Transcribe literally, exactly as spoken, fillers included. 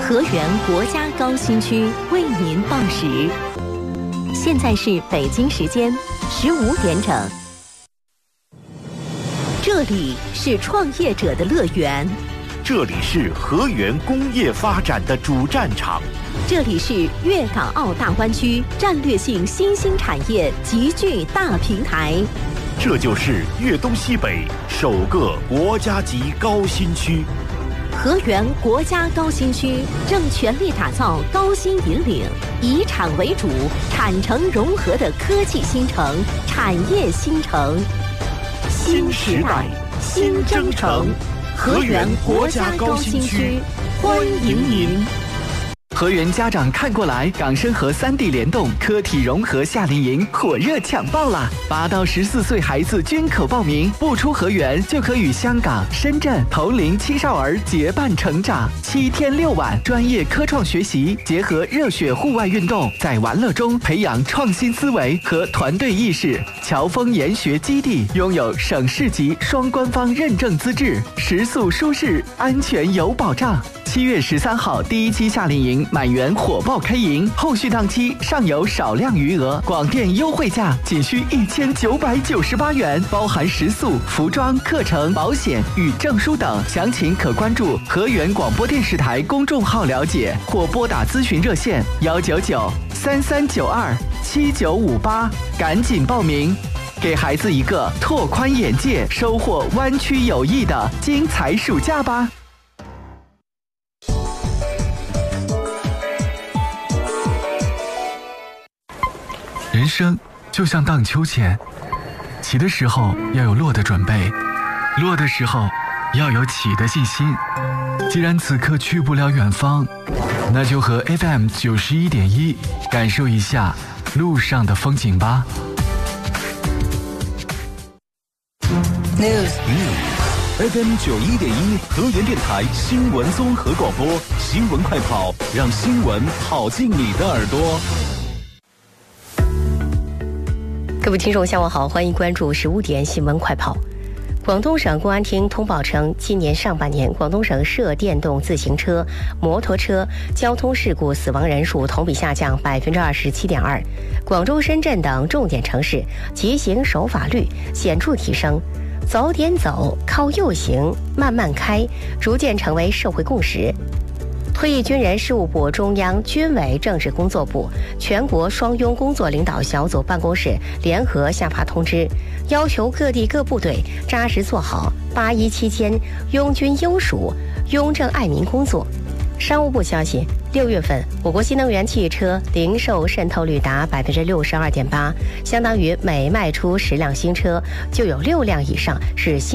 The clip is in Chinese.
河源国家高新区为您报时，现在是北京时间十五点整。这里是创业者的乐园， 这里是河源工业发展的主战场， 这里是粤港澳大湾区战略性新兴产业集聚大平台， 这就是粤东西北首个国家级高新区。 河源国家高新区正全力打造高新引领、以产为主、产城融合的科技新城、产业新城。 新时代，新征程，河源国家高新区，欢迎您。 河源家长看过来，港深河三地联动科体融合夏令营火热抢报啦！八到十四岁孩子均可报名，不出河源就可与香港、深圳同龄青少儿结伴成长。七天六晚，专业科创学习，结合热血户外运动，在玩乐中培养创新思维和团队意识。侨丰研学基地拥有省市级双官方认证资质，食宿舒适，安全有保障。七月十三号第一期夏令营满员火爆开营，后续档期尚有少量余额，广电优惠价仅需一千九百九十八元，包含食宿、服装、课程、保险与证书等。详情可关注河源广播电视台公众号了解，或拨打咨询热线幺九九三三九二七九五八，赶紧报名，给孩子一个拓宽眼界、收获湾区友谊的精彩暑假吧。 人生就像荡秋千，起的时候要有落的准备，落的时候要有起的信心。既然此刻去不了远方，那就和 F M 九十一点一感受一下路上的风景吧。 News F M 九一点一河源电台新闻综合广播，新闻快跑，让新闻跑进你的耳朵。 各位听众下午好，欢迎关注十五点新闻快跑。广东省公安厅通报称，今年上半年广东省涉电动自行车、摩托车交通事故死亡人数同比下降百分之二十七点二，广州、深圳等重点城市骑行守法率显著提升，早点走、靠右行、慢慢开逐渐成为社会共识。退役军人事务部、中央军委政治工作部、全国双拥工作领导小组办公室联合下发通知，要求各地各部队扎实做好八一期间拥军优属、拥政爱民工作。商务部消息，六月份我国新能源汽车零售渗透率达百分之六十二点八，相当于每卖出十辆新车就有六辆以上是新